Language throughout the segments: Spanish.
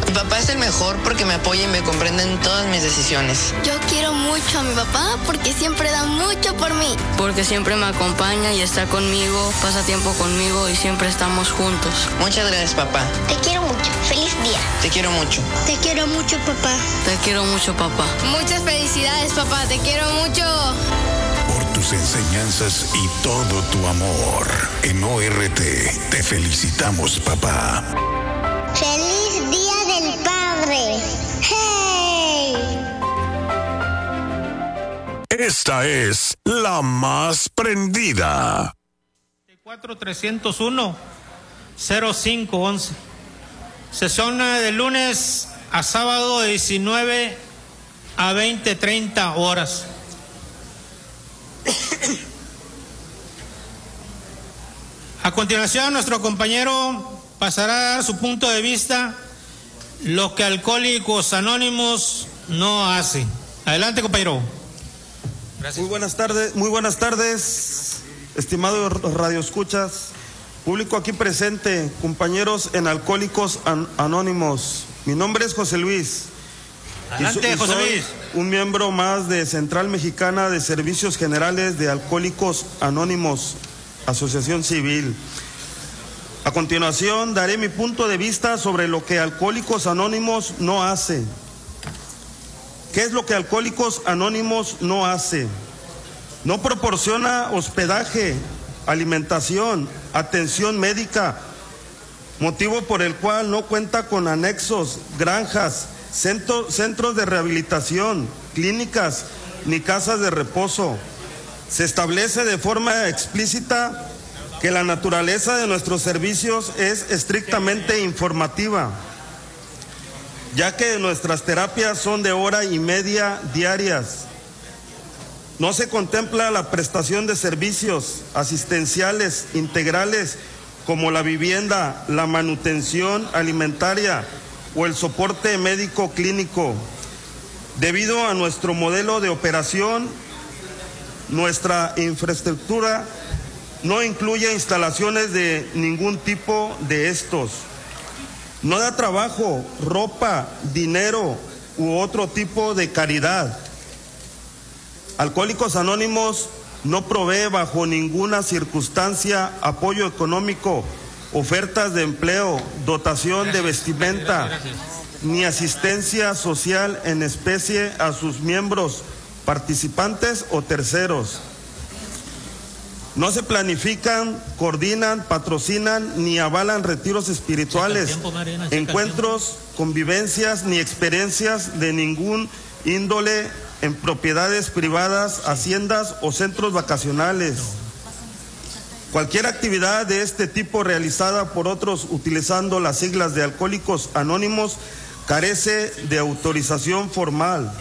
Mi papá es el mejor porque me apoya y me comprende en todas mis decisiones. Yo quiero mucho a mi papá porque siempre da mucho por mí. Porque siempre me acompaña y está conmigo, pasa tiempo conmigo y siempre estamos juntos. Muchas gracias, papá. Te quiero mucho. Feliz día. Te quiero mucho. Te quiero mucho, papá. Te quiero mucho, papá. Muchas felicidades, papá. Te quiero mucho. Por tus enseñanzas y todo tu amor. En ORT te felicitamos, papá. ¡Feliz Día del Padre! ¡Hey! Esta es la más prendida. 4301-0511. Sesión de lunes a sábado de 19 a 20:30 horas. A continuación, nuestro compañero pasará a dar su punto de vista, lo que Alcohólicos Anónimos no hace. Adelante, compañero. Gracias. Muy buenas tardes, estimados radioescuchas, público aquí presente, compañeros en Alcohólicos Anónimos. Mi nombre es José Luis. Adelante, José Luis. Un miembro más de Central Mexicana de Servicios Generales de Alcohólicos Anónimos, Asociación Civil. A continuación, daré mi punto de vista sobre lo que Alcohólicos Anónimos no hace. ¿Qué es lo que Alcohólicos Anónimos no hace? No proporciona hospedaje, alimentación, atención médica, motivo por el cual no cuenta con anexos, granjas, centros de rehabilitación, clínicas ni casas de reposo. Se establece de forma explícita que la naturaleza de nuestros servicios es estrictamente informativa, ya que nuestras terapias son de 1.5 horas diarias. No se contempla la prestación de servicios asistenciales integrales como la vivienda, la manutención alimentaria o el soporte médico clínico. Debido a nuestro modelo de operación, nuestra infraestructura no incluye instalaciones de ningún tipo de estos. No da trabajo, ropa, dinero u otro tipo de caridad. Alcohólicos Anónimos no provee bajo ninguna circunstancia apoyo económico, ofertas de empleo, dotación de vestimenta, ni asistencia social en especie a sus miembros, participantes o terceros. No se planifican, coordinan, patrocinan ni avalan retiros espirituales, encuentros, convivencias ni experiencias de ningún índole en propiedades privadas, haciendas o centros vacacionales. Cualquier actividad de este tipo realizada por otros utilizando las siglas de Alcohólicos Anónimos carece de autorización formal.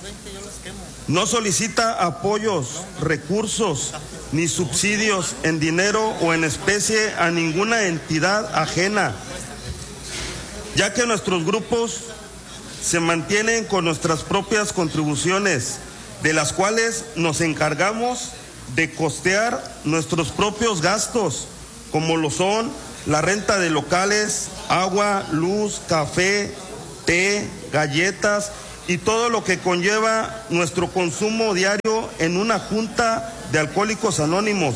No solicita apoyos, recursos ni subsidios en dinero o en especie a ninguna entidad ajena, ya que nuestros grupos se mantienen con nuestras propias contribuciones, de las cuales nos encargamos de costear nuestros propios gastos, como lo son la renta de locales, agua, luz, café, té, galletas y todo lo que conlleva nuestro consumo diario en una junta de Alcohólicos Anónimos,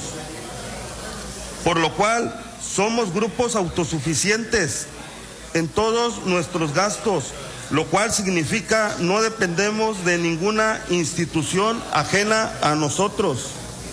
por lo cual somos grupos autosuficientes en todos nuestros gastos, lo cual significa no dependemos de ninguna institución ajena a nosotros.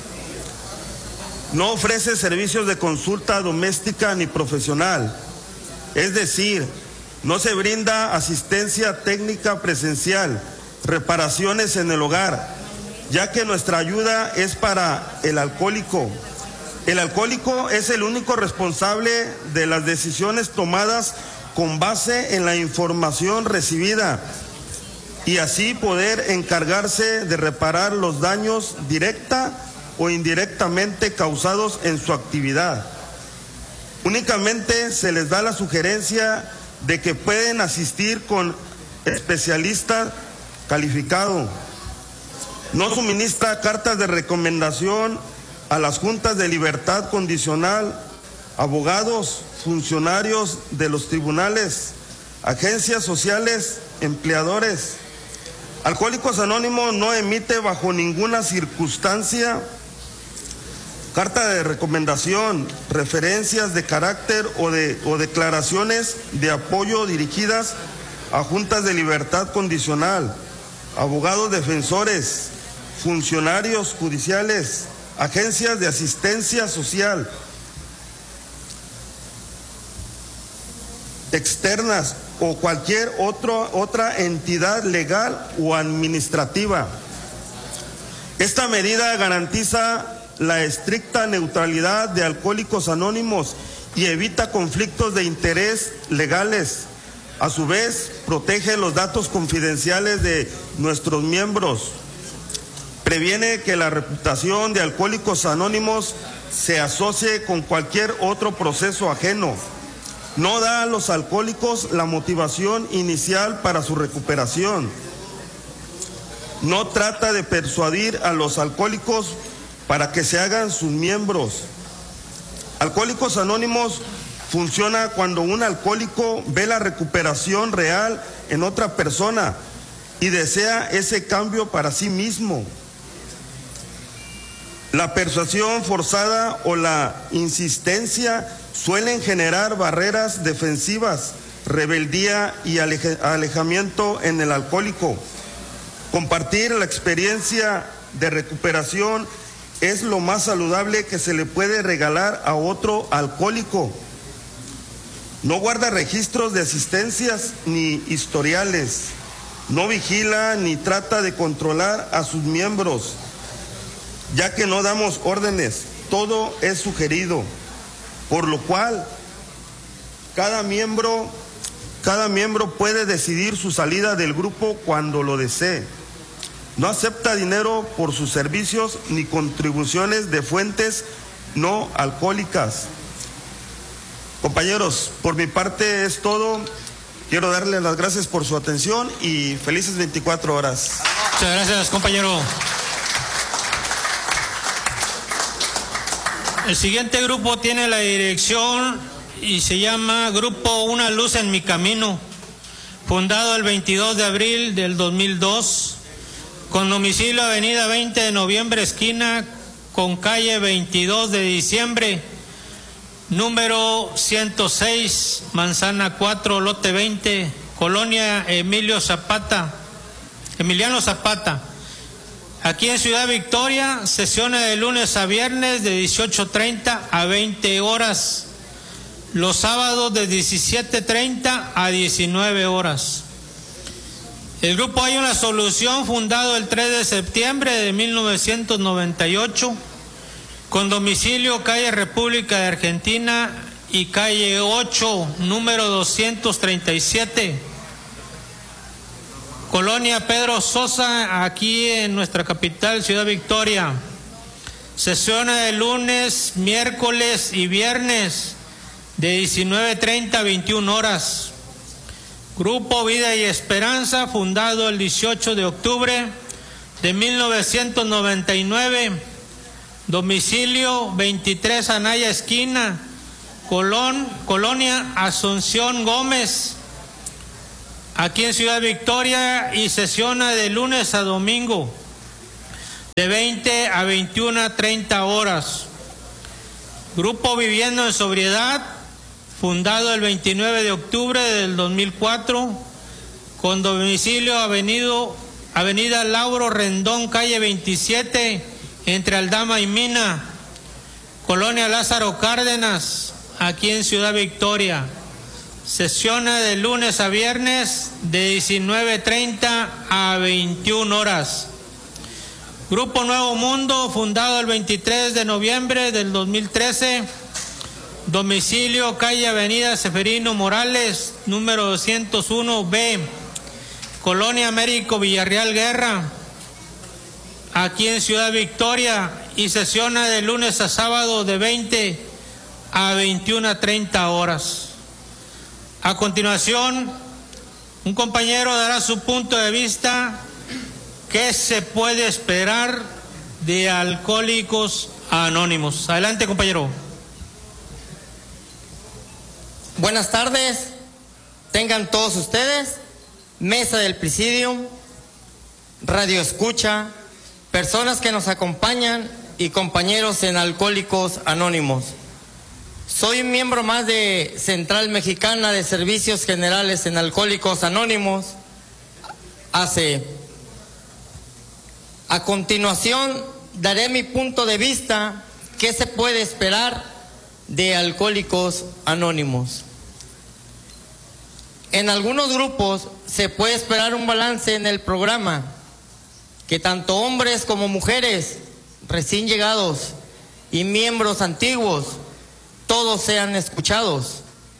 No ofrece servicios de consulta doméstica ni profesional, es decir, no se brinda asistencia técnica presencial, reparaciones en el hogar, ya que nuestra ayuda es para el alcohólico. El alcohólico es el único responsable de las decisiones tomadas con base en la información recibida y así poder encargarse de reparar los daños directa o indirectamente causados en su actividad. Únicamente se les da la sugerencia de que pueden asistir con especialista calificado. No suministra cartas de recomendación a las juntas de libertad condicional, abogados, funcionarios de los tribunales, agencias sociales, empleadores. Alcohólicos Anónimos no emite bajo ninguna circunstancia carta de recomendación, referencias de carácter o declaraciones de apoyo dirigidas a juntas de libertad condicional, abogados defensores, funcionarios judiciales, agencias de asistencia social externas o cualquier otra entidad legal o administrativa. Esta medida garantiza la estricta neutralidad de Alcohólicos Anónimos y evita conflictos de interés legales. A su vez, protege los datos confidenciales de nuestros miembros. Previene que la reputación de Alcohólicos Anónimos se asocie con cualquier otro proceso ajeno. No da a los alcohólicos la motivación inicial para su recuperación. No trata de persuadir a los alcohólicos para que se hagan sus miembros. Alcohólicos Anónimos funciona cuando un alcohólico ve la recuperación real en otra persona y desea ese cambio para sí mismo. La persuasión forzada o la insistencia suelen generar barreras defensivas, rebeldía y alejamiento en el alcohólico. Compartir la experiencia de recuperación es lo más saludable que se le puede regalar a otro alcohólico. No guarda registros de asistencias ni historiales. No vigila ni trata de controlar a sus miembros, ya que no damos órdenes, todo es sugerido, por lo cual cada miembro puede decidir su salida del grupo cuando lo desee. No acepta dinero por sus servicios ni contribuciones de fuentes no alcohólicas. Compañeros, por mi parte es todo. Quiero darles las gracias por su atención y felices 24 horas. Muchas gracias, compañero. El siguiente grupo tiene la dirección y se llama Grupo Una Luz en mi Camino, fundado el 22 de abril del 2002, con domicilio Avenida 20 de Noviembre, esquina con calle 22 de Diciembre, número 106, Manzana 4, lote 20, Colonia Emiliano Zapata. Aquí en Ciudad Victoria, sesiones de lunes a viernes de 18:30 a 20 horas. Los sábados de 17:30 a 19 horas. El grupo Hay una Solución, fundado el 3 de septiembre de 1998, con domicilio calle República de Argentina y calle 8, número 237. Colonia Pedro Sosa, aquí en nuestra capital, Ciudad Victoria. Sesiones de lunes, miércoles y viernes de 19:30 a 21 horas. Grupo Vida y Esperanza, fundado el 18 de octubre de 1999. Domicilio 23 Anaya esquina, Colonia Asunción Gómez, aquí en Ciudad Victoria, y sesiona de lunes a domingo de 20 a 21:30 horas. Grupo Viviendo en Sobriedad, fundado el 29 de octubre del 2004, con domicilio Avenida Lauro Rendón, calle 27, entre Aldama y Mina, Colonia Lázaro Cárdenas, aquí en Ciudad Victoria. Sesiona de lunes a viernes de 19:30 a 21 horas. Grupo Nuevo Mundo, fundado el 23 de noviembre del 2013. Domicilio calle Avenida Seferino Morales, número 201B, Colonia Américo Villarreal Guerra, aquí en Ciudad Victoria, y sesiona de lunes a sábado de 20 a 21:30 horas. A continuación, un compañero dará su punto de vista. ¿Qué se puede esperar de Alcohólicos Anónimos? Adelante, compañero. Buenas tardes. tengan todos ustedes, mesa del Presidium, radio escucha, personas que nos acompañan y compañeros en Alcohólicos Anónimos. Soy un miembro más de Central Mexicana de Servicios Generales en Alcohólicos Anónimos. A continuación, daré mi punto de vista, qué se puede esperar de Alcohólicos Anónimos. En algunos grupos se puede esperar un balance en el programa, que tanto hombres como mujeres, recién llegados y miembros antiguos, todos sean escuchados,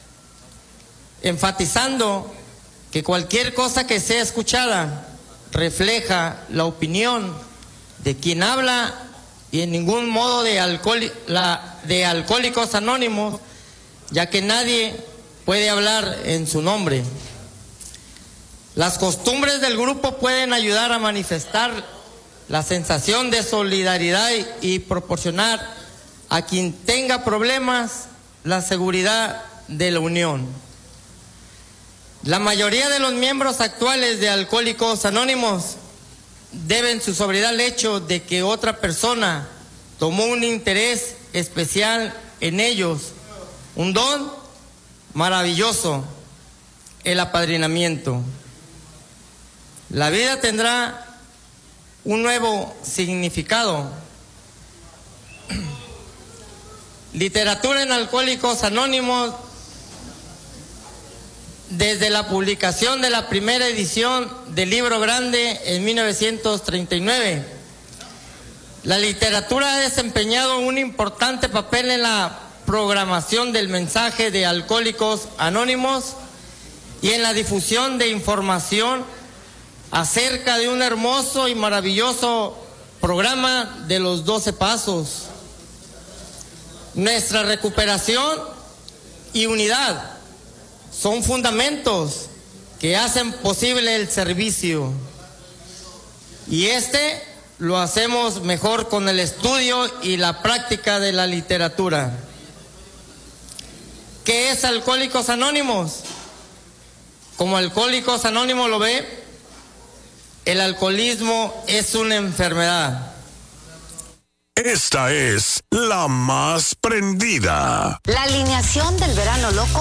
enfatizando que cualquier cosa que sea escuchada refleja la opinión de quien habla y en ningún modo de Alcohólicos Anónimos, ya que nadie puede hablar en su nombre. Las costumbres del grupo pueden ayudar a manifestar la sensación de solidaridad y proporcionar a quien tenga problemas la seguridad de la unión. La mayoría de los miembros actuales de Alcohólicos Anónimos deben su sobriedad al hecho de que otra persona tomó un interés especial en ellos, un don maravilloso, el apadrinamiento. La vida tendrá un nuevo significado. Literatura en Alcohólicos Anónimos, desde la publicación de la primera edición del Libro Grande en 1939. La literatura ha desempeñado un importante papel en la programación del mensaje de Alcohólicos Anónimos y en la difusión de información acerca de un hermoso y maravilloso programa de los 12 pasos. Nuestra recuperación y unidad son fundamentos que hacen posible el servicio, y lo hacemos mejor con el estudio y la práctica de la literatura. ¿Qué es Alcohólicos Anónimos? Como Alcohólicos Anónimos lo ve, el alcoholismo es una enfermedad. Esta es la más prendida. La alineación del Verano Loco